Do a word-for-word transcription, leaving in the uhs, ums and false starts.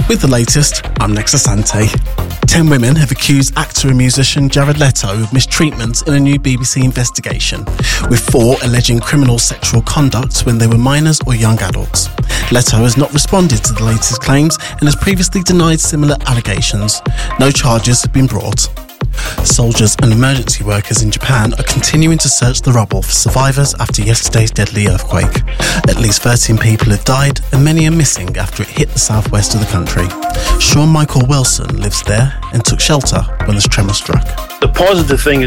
With the latest, I'm Nex Asante. Ten women have accused actor and musician Jared Leto of mistreatment in a new B B C investigation, with four alleging criminal sexual conduct when they were minors or young adults. Leto has not responded to the latest claims and has previously denied similar allegations. No charges have been brought. Soldiers and emergency workers in Japan are continuing to search the rubble for survivors after yesterday's deadly earthquake. At least thirteen people have died and many are missing after it hit the southwest of the country. Sean Michael Wilson lives there and took shelter when this tremor struck. The positive thing is